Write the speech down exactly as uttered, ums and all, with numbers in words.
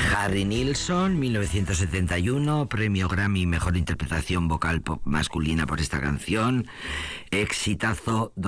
Harry Nilsson, mil novecientos setenta y uno, premio Grammy Mejor Interpretación Vocal Pop Masculina por esta canción. Exitazo